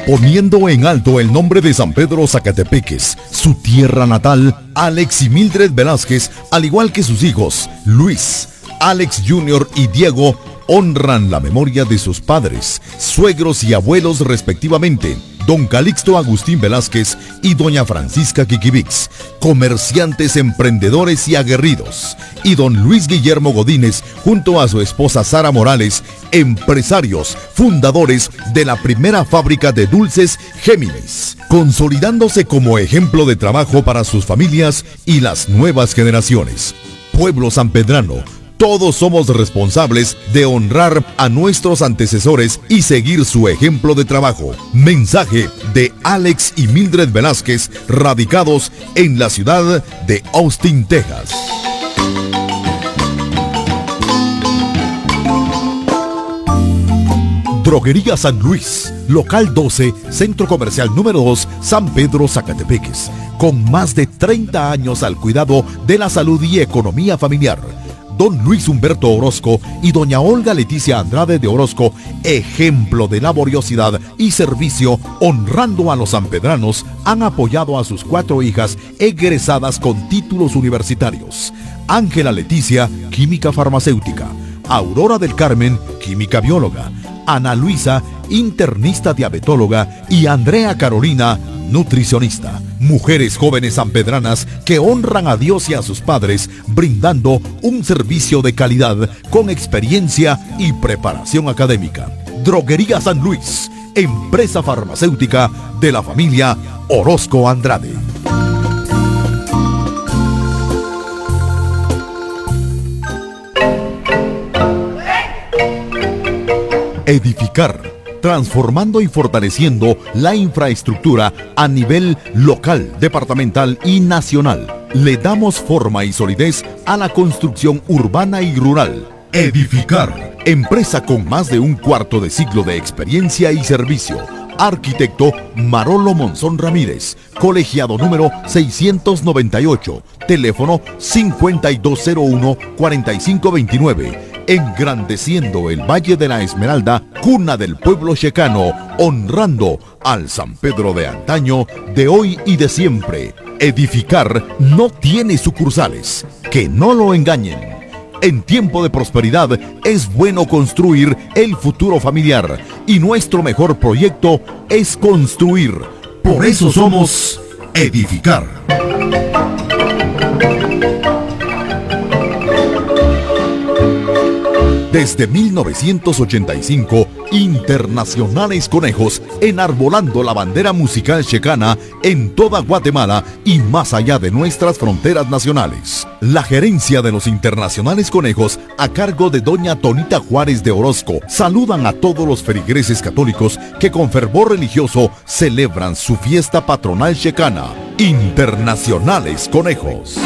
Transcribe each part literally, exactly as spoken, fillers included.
Poniendo en alto el nombre de San Pedro Zacatepeques, su tierra natal, Alex y Mildred Velázquez, al igual que sus hijos, Luis, Alex junior y Diego, honran la memoria de sus padres, suegros y abuelos respectivamente, don Calixto Agustín Velázquez y doña Francisca Quiquivix, comerciantes, emprendedores y aguerridos, y don Luis Guillermo Godínez, junto a su esposa Sara Morales, empresarios, fundadores de la primera fábrica de dulces Géminis, consolidándose como ejemplo de trabajo para sus familias y las nuevas generaciones. Pueblo sanpedrano, todos somos responsables de honrar a nuestros antecesores y seguir su ejemplo de trabajo. Mensaje de Alex y Mildred Velázquez, radicados en la ciudad de Austin, Texas. Droguería San Luis, local doce, centro comercial número dos, San Pedro Zacatepeques, con más de treinta años al cuidado de la salud y economía familiar. Don Luis Humberto Orozco y doña Olga Leticia Andrade de Orozco, ejemplo de laboriosidad y servicio, honrando a los sanpedranos, han apoyado a sus cuatro hijas egresadas con títulos universitarios. Ángela Leticia, química farmacéutica; Aurora del Carmen, química bióloga; Ana Luisa, internista diabetóloga; y Andrea Carolina, nutricionista. Mujeres jóvenes sanpedranas que honran a Dios y a sus padres, brindando un servicio de calidad con experiencia y preparación académica. Droguería San Luis, empresa farmacéutica de la familia Orozco Andrade. Edificar, transformando y fortaleciendo la infraestructura a nivel local, departamental y nacional. Le damos forma y solidez a la construcción urbana y rural. Edificar, empresa con más de un cuarto de siglo de experiencia y servicio. Arquitecto Marolo Monzón Ramírez, colegiado número seiscientos noventa y ocho, teléfono cincuenta y dos cero uno, cuarenta y cinco veintinueve. Engrandeciendo el Valle de la Esmeralda, cuna del pueblo checano, honrando al San Pedro de antaño, de hoy y de siempre. Edificar no tiene sucursales, que no lo engañen. En tiempo de prosperidad es bueno construir el futuro familiar, y nuestro mejor proyecto es construir. Por eso somos Edificar. Desde mil novecientos ochenta y cinco, Internacionales Conejos, enarbolando la bandera musical checana en toda Guatemala y más allá de nuestras fronteras nacionales. La gerencia de los Internacionales Conejos, a cargo de doña Tonita Juárez de Orozco, saludan a todos los feligreses católicos que con fervor religioso celebran su fiesta patronal checana. Internacionales Conejos.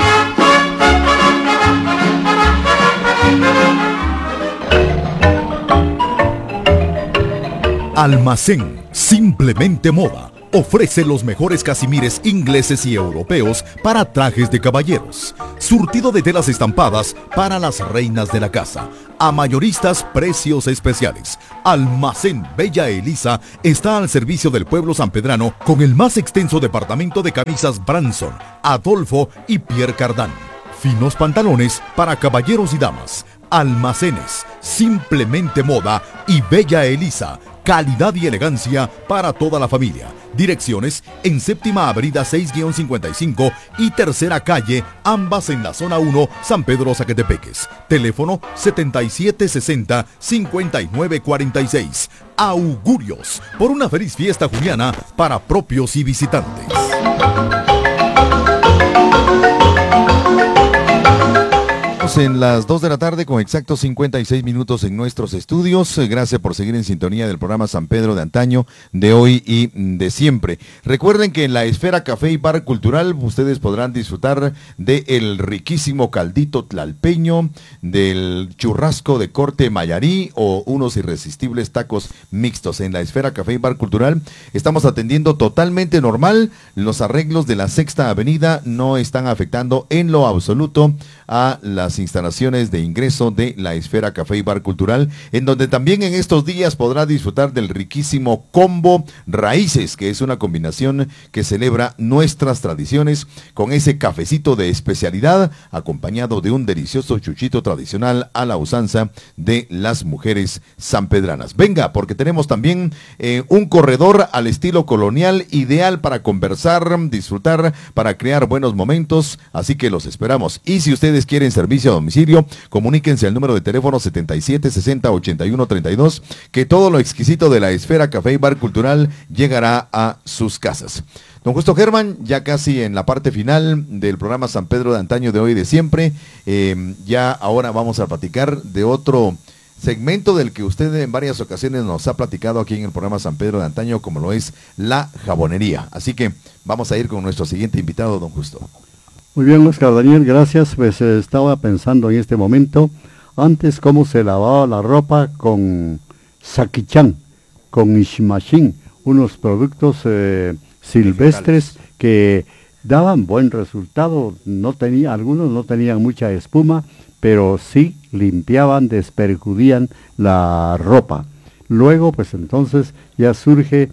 Almacén Simplemente Moda ofrece los mejores casimires ingleses y europeos para trajes de caballeros. Surtido de telas estampadas para las reinas de la casa. A mayoristas, precios especiales. Almacén Bella Elisa está al servicio del pueblo sanpedrano con el más extenso departamento de camisas Branson, Adolfo y Pierre Cardin. Finos pantalones para caballeros y damas. Almacenes Simplemente Moda y Bella Elisa. Calidad y elegancia para toda la familia. Direcciones en Séptima Avenida seis cincuenta y cinco y Tercera Calle, ambas en la zona uno, San Pedro Zacatepeques. Teléfono setenta y siete sesenta, cincuenta y nueve cuarenta y seis. Augurios por una feliz fiesta juliana para propios y visitantes. En las dos de la tarde con exactos cincuenta y seis minutos en nuestros estudios. Gracias por seguir en sintonía del programa San Pedro de antaño, de hoy y de siempre. Recuerden que en la Esfera Café y Bar Cultural ustedes podrán disfrutar del riquísimo caldito tlalpeño, del churrasco de corte mayarí o unos irresistibles tacos mixtos. En la Esfera Café y Bar Cultural estamos atendiendo totalmente normal. Los arreglos de la Sexta Avenida no están afectando en lo absoluto a las las instalaciones de ingreso de la Esfera Café y Bar Cultural, en donde también en estos días podrá disfrutar del riquísimo combo Raíces, que es una combinación que celebra nuestras tradiciones con ese cafecito de especialidad, acompañado de un delicioso chuchito tradicional a la usanza de las mujeres sanpedranas. Venga, porque tenemos también eh, un corredor al estilo colonial, ideal para conversar, disfrutar, para crear buenos momentos, así que los esperamos. Y si ustedes quieren servicio a domicilio, comuníquense al número de teléfono setenta y siete sesenta ochenta y uno treinta y dos, que todo lo exquisito de la Esfera Café y Bar Cultural llegará a sus casas. Don Justo Germán, ya casi en la parte final del programa San Pedro de antaño, de hoy y de siempre, eh, ya ahora vamos a platicar de otro segmento del que usted en varias ocasiones nos ha platicado aquí en el programa San Pedro de antaño, como lo es la jabonería. Así que vamos a ir con nuestro siguiente invitado, don Justo. Muy bien, Oscar Daniel, gracias. Pues eh, estaba pensando en este momento, antes cómo se lavaba la ropa con saquichán, con ishmashin, unos productos eh, silvestres que daban buen resultado. No tenía, algunos no tenían mucha espuma, pero sí limpiaban, desperjudían la ropa. Luego, pues entonces ya surge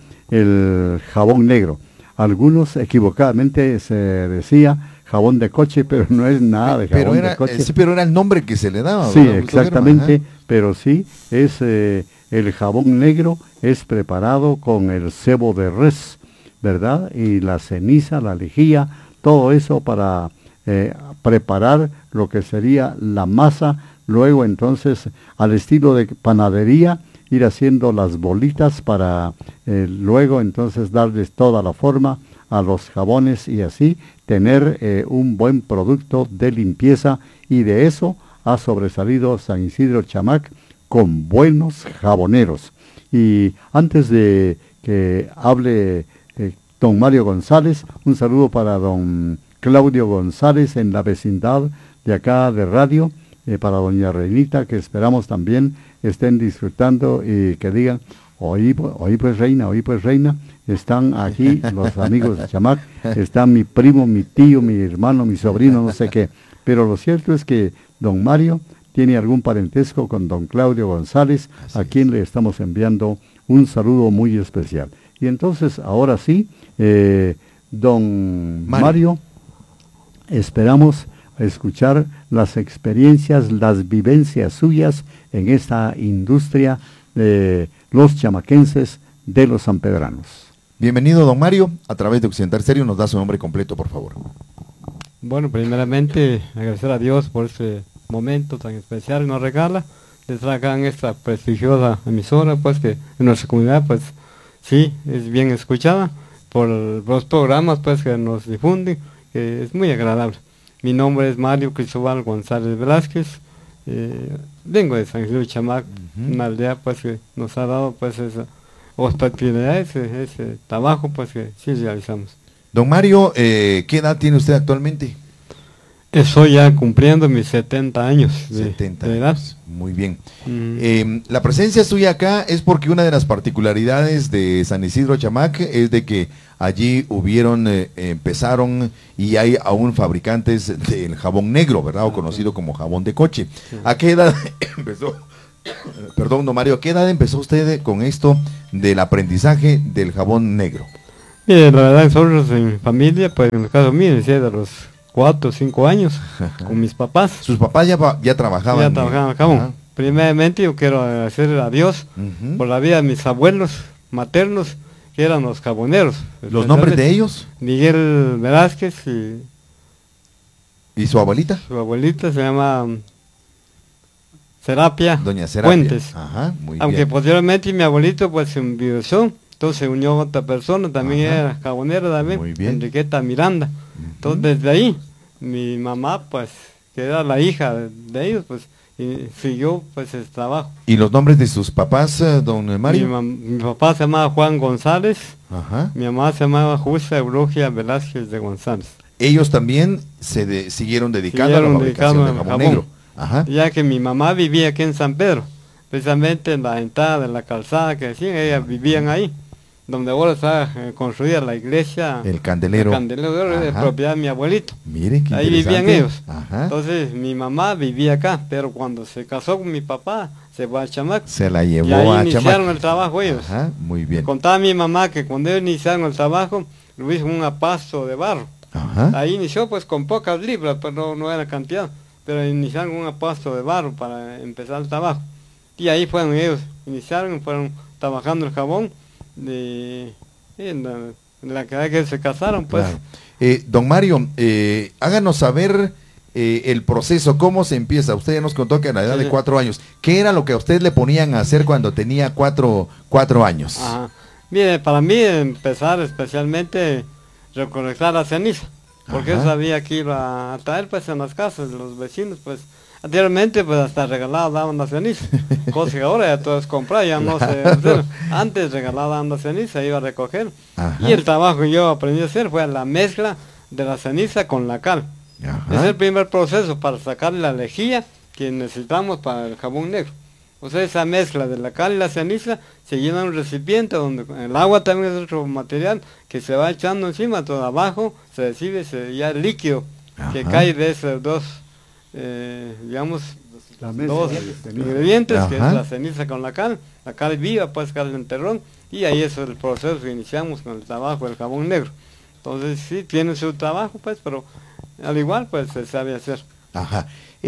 el jabón negro. Algunos equivocadamente se decía jabón de coche, pero no es nada de jabón pero era, de coche. Eh, sí, pero era el nombre que se le daba. Sí, exactamente, pero sí, es eh, el jabón negro es preparado con el sebo de res, ¿verdad? Y la ceniza, la lejía, todo eso para eh, preparar lo que sería la masa. Luego entonces, al estilo de panadería, ir haciendo las bolitas para eh, luego entonces darles toda la forma a los jabones y así tener eh, un buen producto de limpieza, y de eso ha sobresalido San Isidro Chamac con buenos jaboneros. Y antes de que hable eh, don Mario González, un saludo para don Claudio González en la vecindad de acá de radio, eh, para doña Reinita, que esperamos también estén disfrutando y que digan, oí, oí pues reina, oí pues reina, están aquí los amigos de Chamac, están mi primo, mi tío, mi hermano, mi sobrino, no sé qué, pero lo cierto es que don Mario tiene algún parentesco con don Claudio González, a quien le estamos enviando un saludo muy especial. Y entonces, ahora sí, eh, don Mario. Mario, esperamos escuchar las experiencias, las vivencias suyas en esta industria de los chamaquenses, de los sanpedranos. Bienvenido, don Mario, a través de Occidental Stereo. Nos da su nombre completo, por favor. Bueno, primeramente agradecer a Dios por este momento tan especial que nos regala de estar acá en esta prestigiosa emisora, pues que en nuestra comunidad pues sí es bien escuchada por los programas pues que nos difunden, que es muy agradable. Mi nombre es Mario Cristóbal González Velázquez, eh, vengo de San Isidro Chamac, uh-huh. una aldea pues que nos ha dado pues esa hospitalidad, ese, ese trabajo pues que sí realizamos. Don Mario, eh, ¿qué edad tiene usted actualmente? Estoy ya cumpliendo mis setenta años de, setenta de edad. Años. Muy bien. Mm. Eh, la presencia suya acá es porque una de las particularidades de San Isidro Chamac es de que allí hubieron, eh, empezaron y hay aún fabricantes del jabón negro, ¿verdad? O conocido como jabón de coche. Sí. ¿A qué edad empezó? Perdón, don Mario, ¿a qué edad empezó usted con esto del aprendizaje del jabón negro? Mire, la verdad, nosotros en mi familia, pues en el caso mío, decía de los cuatro o cinco años, con mis papás. ¿Sus papás ya, ya trabajaban? Ya trabajaban en jabón. Primeramente yo quiero agradecer a Dios uh-huh. por la vida de mis abuelos maternos, que eran los jaboneros. ¿Los nombres de ellos? Miguel Velázquez y... ¿Y su abuelita? Su abuelita se llama Serapia, Doña Serapia Fuentes. Ajá, muy Aunque bien. posteriormente mi abuelito pues se enviudó, entonces se unió a otra persona, también Ajá. era jabonera también, muy bien. Enriqueta Miranda. Uh-huh. Entonces desde ahí, mi mamá pues, que era la hija de, de ellos, pues, y siguió pues el trabajo. ¿Y los nombres de sus papás, don Mario? Mi, mi papá se llamaba Juan González, Ajá. mi mamá se llamaba Justa Eulogia Velázquez de González. Ellos también se de, siguieron dedicando siguieron a la fabricación de jabón, jabón negro. Ajá. Ya que mi mamá vivía aquí en San Pedro, precisamente en la entrada de la calzada que decían, ellas vivían ahí. donde ahora está eh, construida la iglesia. El Candelero. El Candelero es propiedad de mi abuelito. Mire, qué ahí vivían ellos. Ajá. Entonces mi mamá vivía acá, pero cuando se casó con mi papá, se fue a Chamac. Se la llevó y ahí a iniciaron Chamac. el trabajo ellos. Ajá, muy bien. Contaba mi mamá que cuando ellos iniciaron el trabajo, lo hizo un apasto de barro. Ajá. Ahí inició pues con pocas libras, pero no, no era cantidad, pero iniciaron un apasto de barro para empezar el trabajo. Y ahí fueron ellos, iniciaron, fueron trabajando el jabón de, en la, en la que, que se casaron pues. Claro. Eh, don Mario, eh, háganos saber eh, el proceso, cómo se empieza. Usted ya nos contó que a la edad Sí, de cuatro años, ¿qué era lo que a usted le ponían a hacer cuando tenía cuatro, cuatro años? Ajá. Mire, para mí empezar especialmente recolectar la ceniza, porque Ajá. yo sabía que iba a traer pues en las casas de los vecinos, pues anteriormente pues hasta regalado daban la ceniza, cosa que ahora ya todo es comprar, ya no sé hacer. Antes regalado daban la ceniza, iba a recoger. Ajá. Y el trabajo que yo aprendí a hacer fue la mezcla de la ceniza con la cal. Ajá. Es el primer proceso para sacar la lejía que necesitamos para el jabón negro. O sea, esa mezcla de la cal y la ceniza se llena en un recipiente donde el agua también es otro material que se va echando encima, todo abajo se recibe ese ya el líquido que Ajá. cae de esos dos, eh, digamos, La mezcla dos de ceniza. ingredientes, que es Ajá. la ceniza con la cal, la cal viva, pues cal de enterrón, y ahí es el proceso que iniciamos con el trabajo del jabón negro. Entonces sí, tiene su trabajo, pues, pero al igual, pues se sabe hacer. Ajá.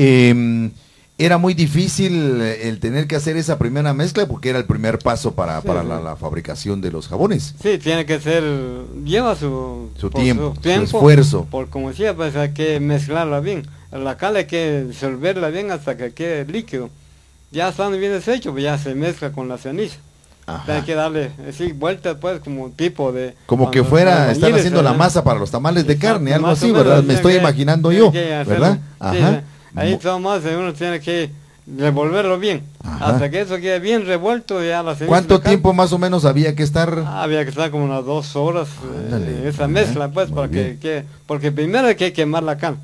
Eh, era muy difícil el tener que hacer esa primera mezcla porque era el primer paso para, Sí, para sí. la, la fabricación de los jabones. Sí, tiene que ser, lleva su, Su por tiempo, su esfuerzo. Por como decía, pues hay que mezclarla bien. La cal hay que disolverla bien hasta que quede líquido. Ya estando bien deshecho, pues ya se mezcla con la ceniza. Ajá. Hay que darle, así, vueltas pues como tipo de... Como que cuando fuera, los están albañiles, haciendo la ¿verdad? masa para los tamales de Exacto, carne, algo más o así, menos, ¿verdad? Me tiene estoy que- imaginando tiene yo, que hacerlo. ¿verdad? Sí, Ajá. ahí Mo- nomás uno tiene que revolverlo bien, Ajá. hasta que eso quede bien revuelto, ya la ceniza ¿Cuánto de cal- tiempo más o menos había que estar? Ah, había que estar como unas dos horas eh, Ándale, en esa ajá, mezcla, pues, muy para que, bien. que, porque primero hay que quemar la cal.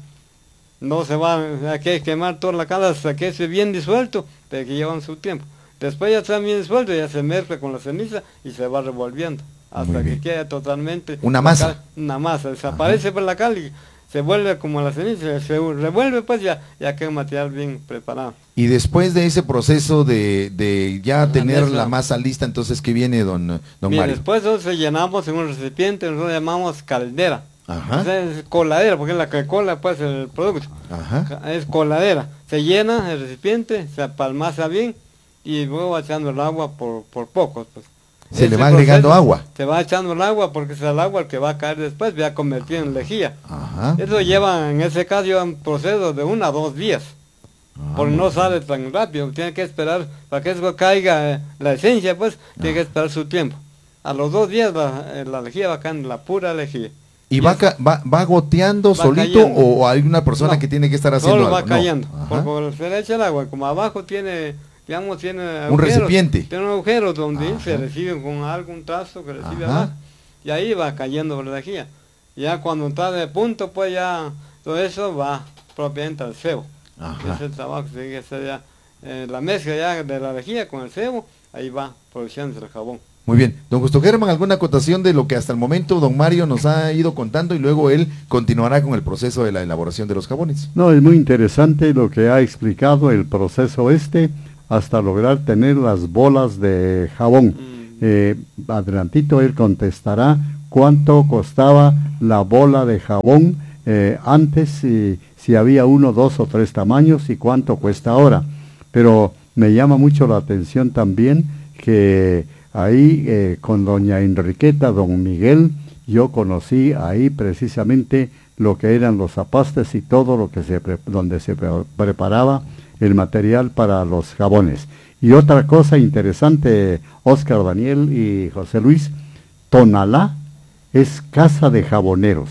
No se va, hay que quemar toda la cal hasta que esté bien disuelto, pero que llevan su tiempo. Después ya está bien disuelto, ya se mezcla con la ceniza y se va revolviendo, hasta Muy que bien. quede totalmente... Una la masa. cal- una masa, desaparece por la cal y se vuelve como la ceniza, se revuelve, pues ya, ya queda un material bien preparado. Y después de ese proceso de, de ya La tener mezcla. la masa lista, entonces, ¿qué viene, don, don Bien, Mario? después nosotros llenamos en un recipiente, nosotros llamamos caldera. Ajá. O sea, es coladera, porque es la que cola pues el producto. Ajá. Es coladera. Se llena el recipiente, se apalmaza bien y luego va echando el agua por, por pocos. Pues. Se Ese le va agregando proceso, agua. Se va echando el agua porque es el agua el que va a caer después, va a convertir en lejía. Ajá. Eso lleva, en ese caso, lleva un proceso de una a dos días. Ah, Porque muy no bien. sale tan rápido, tiene que esperar, para que eso caiga eh, la esencia, pues, tiene que esperar su tiempo. A los dos días la, eh, la lejía va a caer en la pura lejía. ¿Y va, es- ca- va, va goteando Va solito cayendo. o hay una persona No, que tiene que estar haciendo Solo va algo? No. cayendo, Ajá. porque cuando se le echa el agua, como abajo tiene, digamos, tiene Un agujeros, recipiente. tiene un agujero donde Ajá. se recibe con algún trazo que recibe Ajá. abajo, y ahí va cayendo la lejía. Ya cuando está de punto, pues ya todo eso va propiamente al cebo. Ajá. Es el trabajo que tiene que hacer ya, eh, la mezcla ya de la lejía con el cebo, ahí va produciéndose el jabón. Muy bien. Don Justo Germán, ¿alguna acotación de lo que hasta el momento don Mario nos ha ido contando y luego él continuará con el proceso de la elaboración de los jabones? No, es muy interesante lo que ha explicado el proceso este hasta lograr tener las bolas de jabón. Mm. Eh, adelantito él contestará cuánto costaba la bola de jabón eh, antes, si, si había uno, dos o tres tamaños y cuánto cuesta ahora. Pero me llama mucho la atención también que ahí eh, con doña Enriqueta, don Miguel, yo conocí ahí precisamente lo que eran los zapastes y todo lo que se pre- donde se pre- preparaba el material para los jabones. Y otra cosa interesante, Óscar, Daniel y José Luis, Tonalá es casa de jaboneros.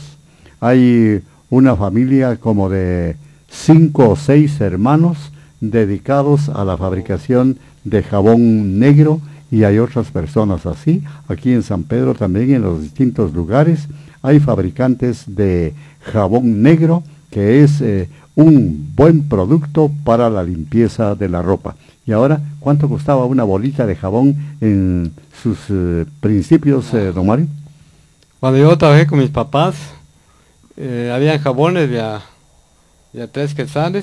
Hay una familia como de cinco o seis hermanos dedicados a la fabricación de jabón negro y hay otras personas así. Aquí en San Pedro también en los distintos lugares hay fabricantes de jabón negro que es eh, un buen producto para la limpieza de la ropa. Y ahora, ¿cuánto costaba una bolita de jabón en sus eh, principios, eh, don Mario? Cuando yo trabajé con mis papás, eh, habían jabones de a, de a tres quetzales,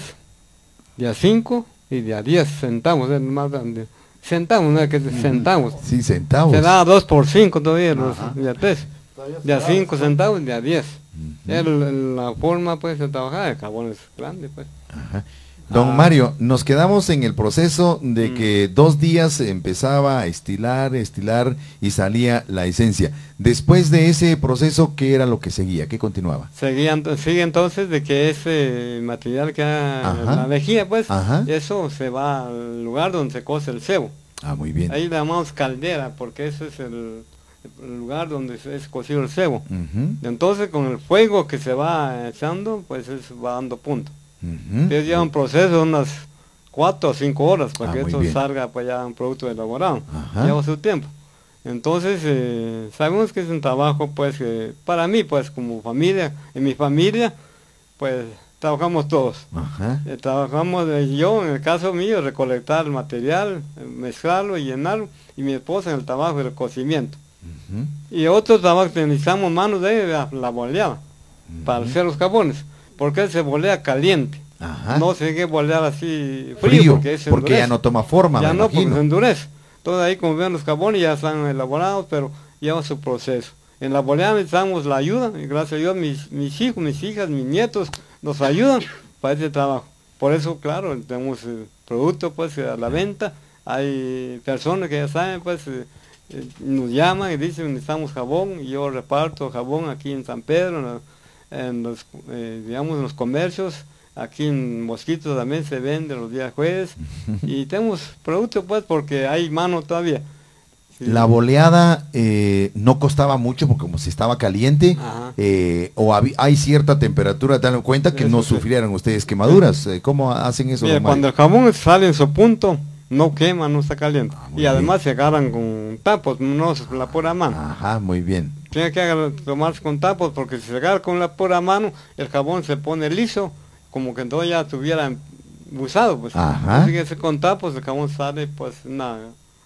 de a cinco y de a diez centavos, es más grande. Centavos, no es que centavos. Sí, centavos. Se daba dos por cinco todavía, los, de a tres. De a cinco centavos y de a diez. Uh-huh. Era la forma pues de trabajar, el jabón es grande pues. Ajá. Don ah. Mario, nos quedamos en el proceso de mm. que dos días empezaba a estilar, estilar y salía la esencia. Después de ese proceso, ¿qué era lo que seguía? ¿Qué continuaba? Seguía, sigue entonces de que ese material que ha la lejía, pues, Ajá. eso se va al lugar donde se cose el cebo. Ah, muy bien. Ahí le llamamos caldera, porque ese es el, el lugar donde es cocido el cebo. Uh-huh. Entonces, con el fuego que se va echando, pues eso va dando punto. Uh-huh. Entonces lleva un proceso de unas cuatro o cinco horas para ah, que esto bien. salga pues ya un producto elaborado. Ajá. Lleva su tiempo. Entonces eh, sabemos que es un trabajo pues que para mí pues como familia, en mi familia pues trabajamos todos. Ajá. Eh, trabajamos eh, yo en el caso mío recolectar el material, eh, mezclarlo y llenarlo, y mi esposa en el trabajo del cocimiento. Uh-huh. Y otro trabajo que necesitamos manos de la, la boleada uh-huh. para hacer los jabones. Porque se bolea caliente. Ajá. No se que bolear así frío, frío porque, se porque ya no toma forma. Ya me no, imagino. porque se endurece. Entonces ahí como ven los jabones ya están elaborados, pero lleva su proceso. En la boleada necesitamos la ayuda, y gracias a Dios mis, mis hijos, mis hijas, mis nietos nos ayudan para este trabajo. Por eso, claro, tenemos el producto pues a la venta. Hay personas que ya saben, pues eh, eh, nos llaman y dicen necesitamos jabón, y yo reparto jabón aquí en San Pedro, en la, en los, eh, digamos, en los comercios, aquí en Mosquito también se vende los días jueves, y tenemos productos pues porque hay mano todavía. Sí. La boleada eh, no costaba mucho porque como si estaba caliente, eh, o hab- hay cierta temperatura, ten en cuenta que eso no sí. sufrieran ustedes quemaduras. Eh, ¿Cómo hacen eso? Mira, cuando el jabón sale en su punto, no quema, no está caliente. Ah, y además bien. se agarran con tapos, no la pura mano. Ajá, muy bien. Tiene que agarrar, tomarse con tapos, porque si se agarra con la pura mano, el jabón se pone liso, como que entonces ya estuviera usado, pues. Ajá. Así que con tapos el jabón sale pues una,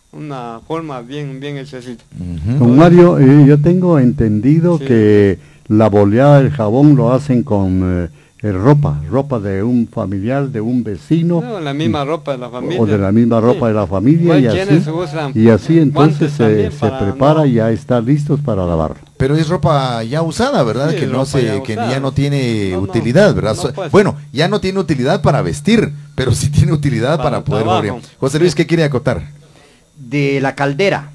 una forma bien, bien hechecita. Uh-huh. Don Mario, eh, yo tengo entendido sí. que la boleada del jabón lo hacen con eh, eh, ropa, ropa de un familiar, de un vecino. No, la misma ropa de la familia. O de la misma ropa sí. de la familia, y así, y así entonces se, se prepara no. y ya está listos para lavar. Pero es ropa ya usada, ¿verdad? Sí, que no se, ya que ya no tiene no, utilidad, ¿verdad? No, pues. Bueno, ya no tiene utilidad para vestir, pero sí tiene utilidad para, para poder morir. José Luis, ¿qué quiere acotar? De la caldera.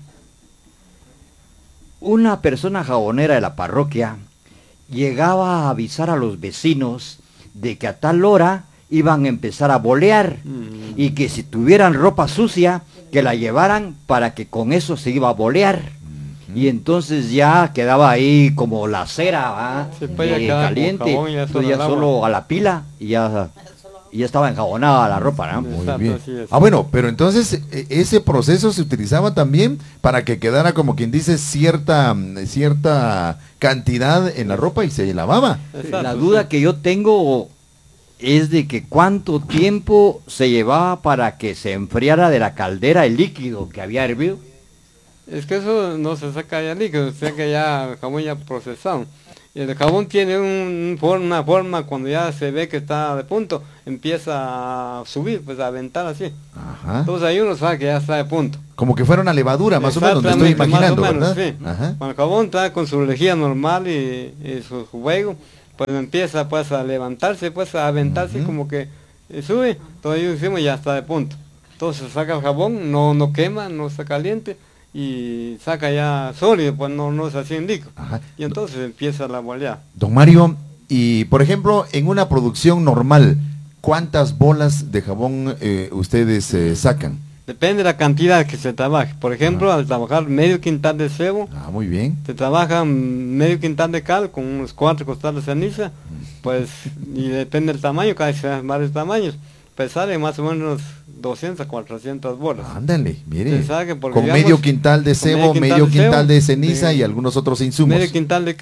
Una persona jabonera de la parroquia llegaba a avisar a los vecinos de que a tal hora iban a empezar a bolear mm. y que si tuvieran ropa sucia, que la llevaran para que con eso se iba a bolear. Mm-hmm. Y entonces ya quedaba ahí como la cera, sí, eh, caliente, ya, solo, ya solo a la pila y ya... y ya estaba enjabonada la ropa, ¿no? Muy bien. Ah, bueno, pero entonces ese proceso se utilizaba también para que quedara, como quien dice, cierta cierta cantidad en la ropa y se lavaba. Exacto, la duda sí. que yo tengo es de que cuánto tiempo se llevaba para que se enfriara de la caldera el líquido que había hervido. Es que eso no se saca ya líquido, o sea que ya el jabón ya procesado. Y el jabón tiene un, una forma, cuando ya se ve que está de punto, empieza a subir, pues a aventar así. Ajá. Entonces ahí uno sabe que ya está de punto. Como que fuera una levadura, más o menos, me estoy imaginando, más o menos, ¿verdad? Sí. Ajá. Cuando el jabón está con su lejía normal y, y su juego, pues empieza pues a levantarse, pues a aventarse, uh-huh. como que sube, todo ahí encima ya está de punto. Entonces saca el jabón, no, no quema, no está caliente, y saca ya sólido, pues no, no es así en líquido. Y entonces empieza la boleada. Don Mario, y por ejemplo, en una producción normal, ¿cuántas bolas de jabón eh, ustedes eh, sacan? Depende de la cantidad que se trabaje. Por ejemplo, ah. al trabajar medio quintal de cebo, ah, muy bien. se trabaja medio quintal de cal con unos cuatro costales de ceniza, pues, y depende del tamaño, cada vez hay varios tamaños, pues sale más o menos doscientas a cuatrocientas bolas. Ándale, mire, porque, con digamos, medio quintal de cebo, medio quintal, medio quintal de, de ceniza de, y algunos otros insumos. Medio quintal de cal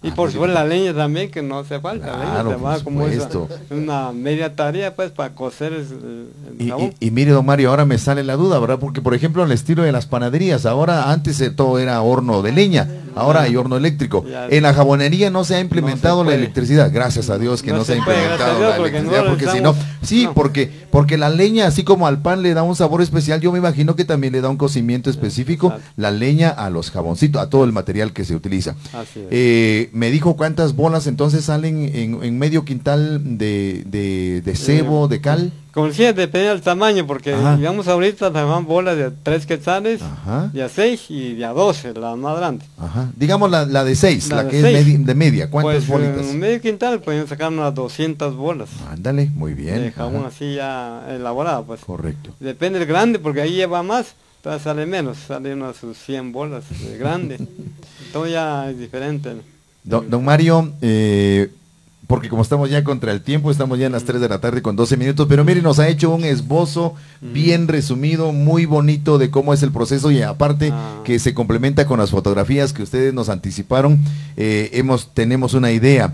Y Ah, por muy supuesto bien. la leña también, que no hace falta. Claro, la leña se por va como esa, supuesto. una media tarea pues para cocer el, el Y, jabón. y- y mire, don Mario, ahora me sale la duda, ¿verdad? Porque, por ejemplo, el estilo de las panaderías, ahora antes eh, todo era horno de leña, ahora hay horno eléctrico. Ya. En la jabonería no se ha implementado No se la puede. electricidad, gracias a Dios que no, No se ha se puede, gracias implementado a Dios, la porque electricidad, no porque si no, estamos- sí, no. porque porque la leña, así como al pan le da un sabor especial, yo me imagino que también le da un cocimiento específico, Exacto. la leña a los jaboncitos, a todo el material que se utiliza. Así es. Eh, me dijo cuántas bolas entonces salen en, en medio quintal de, de, de cebo, de cal. Como decía, depende del tamaño, porque Ajá. digamos ahorita trabajan bolas de tres quetzales, Ajá. de a seis y de a doce, las más grandes. Ajá. Digamos la, la de seis, la, La de que seis. es medi- de media. ¿Cuántas Pues bolitas? en medio quintal pueden sacar unas doscientas bolas Ándale, muy bien. de jabón Ajá. así ya elaborado, pues. Correcto. Depende del grande, porque ahí lleva más, entonces sale menos, sale unas sus cien bolas de grande. Entonces ya es diferente. Don, don Mario, eh, porque como estamos ya contra el tiempo, estamos ya en las tres de la tarde con doce minutos, pero mire, nos ha hecho un esbozo bien resumido, muy bonito de cómo es el proceso y aparte Ah. que se complementa con las fotografías que ustedes nos anticiparon, eh, hemos, tenemos una idea.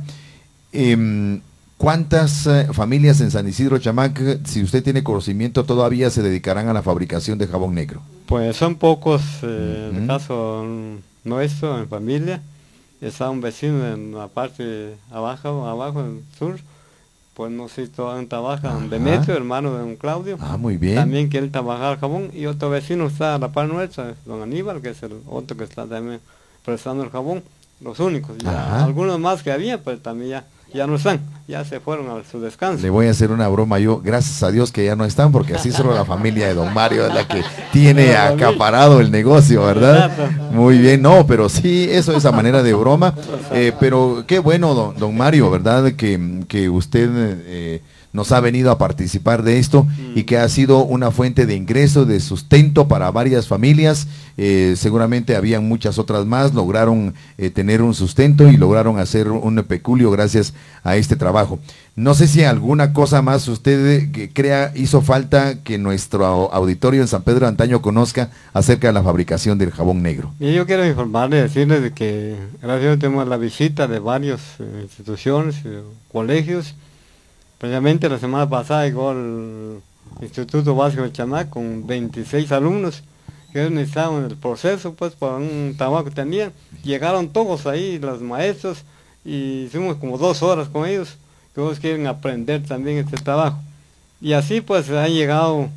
Em, ¿Cuántas eh, familias en San Isidro Chamac, si usted tiene conocimiento, todavía se dedicarán a la fabricación de jabón negro? Pues son pocos, eh, en Ujú. el caso mm, nuestro, en familia, está un vecino en la parte abajo, abajo, en el sur, pues no sé si todavía trabaja, Ajá. don Demetrio, hermano de don Claudio, Ah, muy bien. también quiere trabajar jabón, y otro vecino está a la par nuestra, don Aníbal, que es el otro que está también prestando el jabón, los únicos, ya Ajá. algunos más que había, pero también ya, ya no están, ya se fueron a su descanso. Le voy a hacer una broma yo, gracias a Dios que ya no están, porque así solo la familia de don Mario es la que tiene acaparado el negocio, ¿verdad? Exacto. Muy bien, no, pero sí, eso es a manera de broma, eh, pero qué bueno, don, don Mario, ¿verdad? Que, que usted eh, nos ha venido a participar de esto y que ha sido una fuente de ingreso, de sustento para varias familias, eh, seguramente habían muchas otras más, lograron eh, tener un sustento y lograron hacer un peculio gracias a este trabajo. No sé si alguna cosa más usted eh, que crea hizo falta que nuestro au- auditorio en San Pedro de Antaño conozca acerca de la fabricación del jabón negro. Y yo quiero informarle, decirles de que gracias a Dios tenemos la visita de varias eh, instituciones, eh, colegios. Precisamente la semana pasada llegó el Instituto Básico de Chamac con veintiséis alumnos que ellos necesitaban el proceso pues para un trabajo que tenían. Llegaron todos ahí, los maestros, y hicimos como dos horas con ellos, que ellos quieren aprender también este trabajo. Y así pues han llegado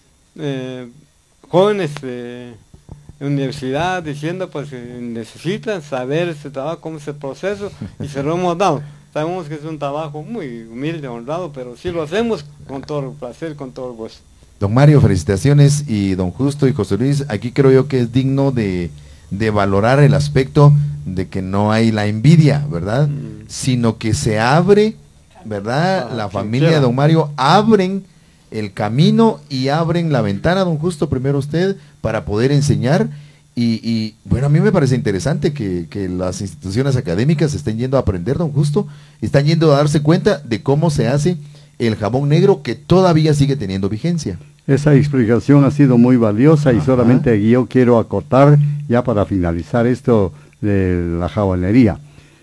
eh, jóvenes de universidad diciendo pues que necesitan saber este trabajo, cómo es el proceso, y se lo hemos dado. Sabemos que es un trabajo muy humilde, honrado, pero sí lo hacemos con todo el placer, con todo el gusto. Don Mario, felicitaciones, y don Justo y José Luis, aquí creo yo que es digno de, de valorar el aspecto de que no hay la envidia, ¿verdad? Mm. Sino que se abre, ¿verdad? Ah, la quien familia quiera. de don Mario abren el camino y abren la ventana, don Justo, primero usted, para poder enseñar. Y, y, bueno, a mí me parece interesante que, que las instituciones académicas estén yendo a aprender, don Justo, están yendo a darse cuenta de cómo se hace el jabón negro que todavía sigue teniendo vigencia. Esa explicación ha sido muy valiosa y Ajá. solamente yo quiero acotar ya para finalizar esto de la jabonería.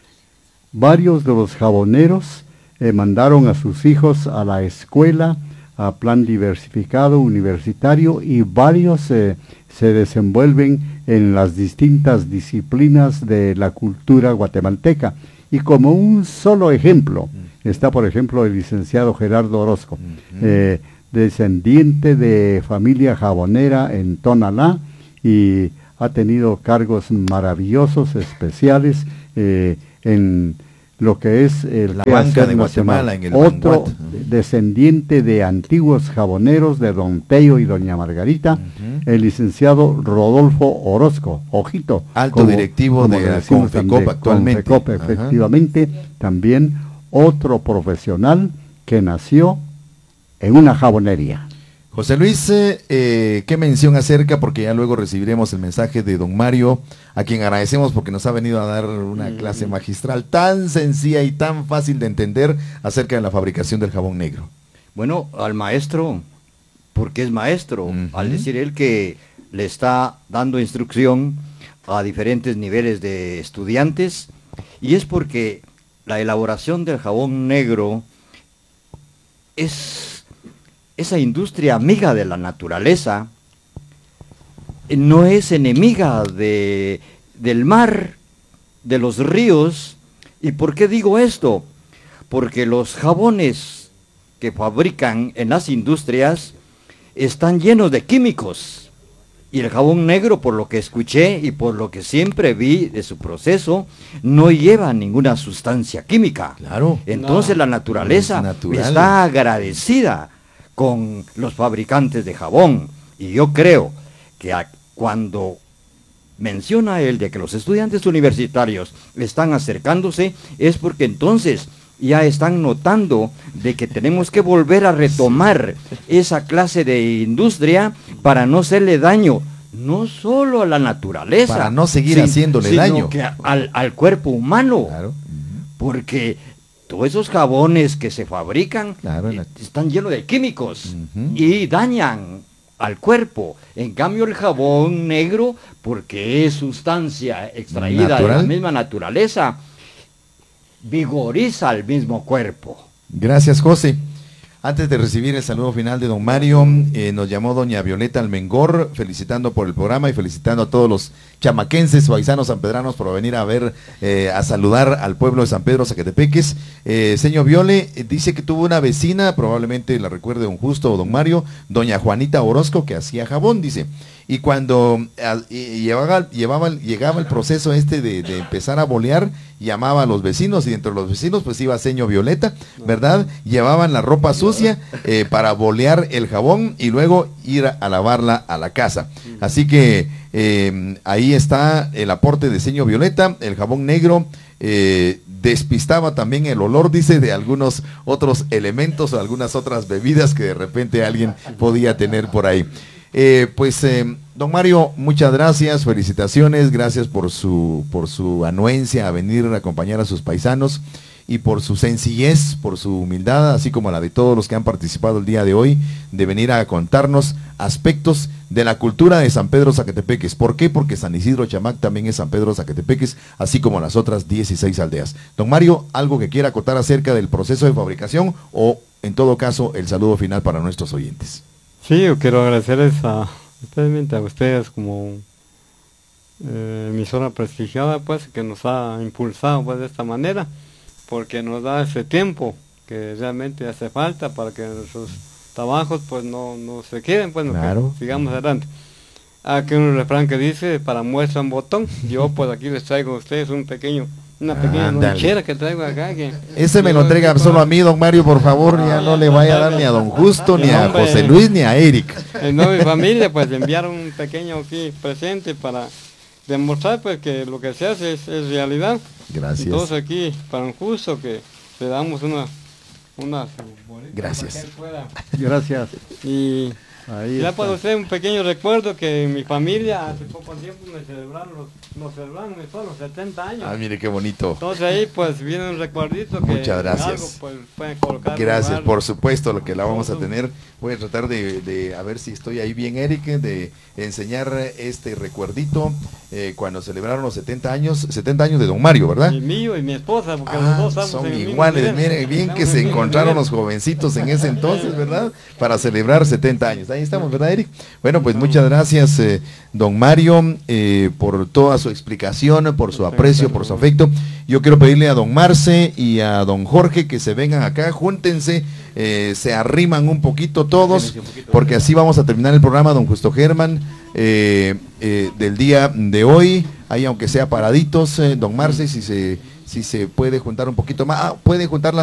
Varios de los jaboneros eh, mandaron a sus hijos a la escuela, a plan diversificado universitario, y varios eh, se desenvuelven en las distintas disciplinas de la cultura guatemalteca. Y como un solo ejemplo, está por ejemplo el licenciado Gerardo Orozco, eh, descendiente de familia jabonera en Tonalá, y ha tenido cargos maravillosos, especiales, eh, en lo que es el La quehacer banca de nacional. Guatemala, en el Otro Banguat. descendiente de antiguos jaboneros de Don Tello y Doña Margarita, Ujú. el licenciado Rodolfo Orozco, ojito. Alto como- directivo como de le la decimos Confecop también, actualmente. Confecop, Ajá. efectivamente, también otro profesional que nació en una jabonería. José Luis, eh, eh, ¿qué mención acerca? Porque ya luego recibiremos el mensaje de don Mario, a quien agradecemos porque nos ha venido a dar una Mm. clase magistral tan sencilla y tan fácil de entender acerca de la fabricación del jabón negro. Bueno, al maestro, porque es maestro, Ujú. al decir él que le está dando instrucción a diferentes niveles de estudiantes, Y es porque la elaboración del jabón negro es esa industria amiga de la naturaleza, no es enemiga de, del mar, de los ríos. ¿Y por qué digo esto? Porque los jabones que fabrican en las industrias están llenos de químicos. Y el jabón negro, por lo que escuché y por lo que siempre vi de su proceso, no lleva ninguna sustancia química. Claro. Entonces No. la naturaleza Es natural. está agradecida con los fabricantes de jabón. Y yo creo que a- cuando menciona él de que los estudiantes universitarios están acercándose, es porque entonces ya están notando de que tenemos que volver a retomar esa clase de industria para no hacerle daño, no solo a la naturaleza, Para no seguir sin- haciéndole sino daño. que a- al, al cuerpo humano. Claro. Porque todos esos jabones que se fabrican Claro, eh, la- están llenos de químicos Ujú. y dañan al cuerpo. En cambio el jabón negro, porque es sustancia extraída de la Natural. misma naturaleza, vigoriza el mismo cuerpo. Gracias, José. Antes de recibir el saludo final de don Mario, eh, nos llamó doña Violeta Almengor, felicitando por el programa y felicitando a todos los chamaquenses, paisanos sanpedranos por venir a ver, eh, a saludar al pueblo de San Pedro Zacatepeques. Eh, señor Viole, eh, dice que tuvo una vecina, probablemente la recuerde don Justo o don Mario, doña Juanita Orozco, que hacía jabón, dice. Y cuando ah, y llevaba, llevaba, llegaba el proceso este de, de empezar a bolear, llamaba a los vecinos, y entre los vecinos pues iba señor Violeta, ¿verdad? Llevaban la ropa sucia eh, para bolear el jabón y luego ir a, a lavarla a la casa. Así que eh, ahí está el aporte de señor Violeta, el jabón negro. Eh, despistaba también el olor, dice, de algunos otros elementos o algunas otras bebidas que de repente alguien podía tener por ahí. Eh, pues, eh, don Mario, muchas gracias, felicitaciones, gracias por su, por su anuencia a venir a acompañar a sus paisanos y por su sencillez, por su humildad, así como la de todos los que han participado el día de hoy, de venir a contarnos aspectos de la cultura de San Pedro Zacatepeques. ¿Por qué? Porque San Isidro Chamac también es San Pedro Zacatepeques, así como las otras dieciséis aldeas. Don Mario, ¿algo que quiera acotar acerca del proceso de fabricación o, en todo caso, el saludo final para nuestros oyentes? Sí, yo quiero agradecerles a, especialmente a ustedes como eh, emisora prestigiada, pues, que nos ha impulsado pues de esta manera, porque nos da ese tiempo que realmente hace falta para que nuestros trabajos pues no, no se queden, pues, no, Claro. que sigamos adelante. Aquí un refrán que dice, para muestra un botón. Yo pues aquí les traigo a ustedes un pequeño, una pequeña Ándale. lonchera que traigo acá. Que, Ese me lo entrega solo a mí, don Mario, por favor, ya no le vaya a dar ni a don Justo, ni a José Luis, ni a Eric. En nombre de mi familia, pues enviaron un pequeño aquí presente para demostrar pues que lo que se hace es, es realidad. Gracias. Entonces aquí, para un justo que le damos una... una Gracias. para que él pueda. Gracias. Y Ahí ya está. puedo hacer un pequeño recuerdo que mi familia hace poco tiempo me celebraron los, nos celebraron me fueron los setenta años. Ah, mire qué bonito. Entonces ahí pues viene un recuerdito que Muchas gracias. algo pues pueden colocar. Gracias, lugar. por supuesto, lo que la vamos a Foto. tener. Voy a tratar de, de a ver si estoy ahí bien, Eric, de enseñar este recuerdito eh, cuando celebraron los setenta años, setenta años de don Mario, ¿verdad? Y mío y mi esposa, porque los Ah, dos estamos son en el mismo iguales, nivel. mire, bien que Estamos se en el mismo encontraron nivel. los jovencitos en ese entonces, ¿verdad? Para celebrar setenta años. Ahí estamos, ¿verdad, Eric? Bueno, pues muchas gracias, eh, don Mario, eh, por toda su explicación, por su aprecio, por su afecto. Yo quiero pedirle a don Marce y a don Jorge que se vengan acá, júntense, eh, se arriman un poquito todos, porque así vamos a terminar el programa, don Justo Germán, eh, eh, del día de hoy. Ahí, aunque sea paraditos, eh, don Marce, si se, si se puede juntar un poquito más, ah, puede juntar las